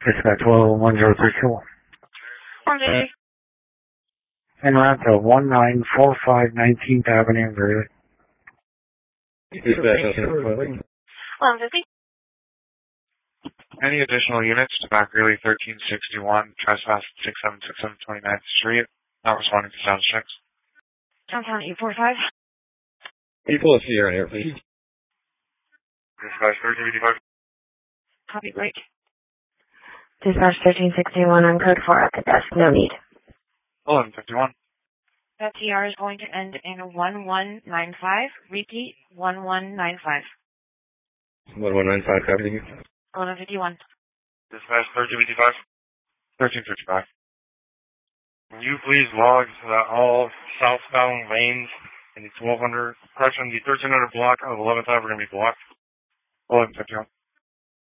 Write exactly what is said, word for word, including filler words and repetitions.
Dispatch twelve one zero three two. Okay. En route to one nine four five nineteenth Avenue, Greeley. Dispatch eleven fifty. Any additional units to back Greeley thirteen sixty-one, trespass at six seven six seven twenty-ninth Street, not responding to sound checks. Downtown eight four five. People of Sierra here, please. Dispatch thirteen eighty-five. Copy, break. Dispatch thirteen sixty-one on code four at the desk. No need. eleven fifty-one. That T R is going to end in one one nine five. Repeat, one one nine five. one one nine five, copy. eleven fifty-one. Dispatch thirteen eighty-five. thirteen fifty-five. Can you please log that all southbound lanes in the twelve hundred, correction, the thirteen hundred block of eleventh Ave are going to be blocked? eleven fifty-one.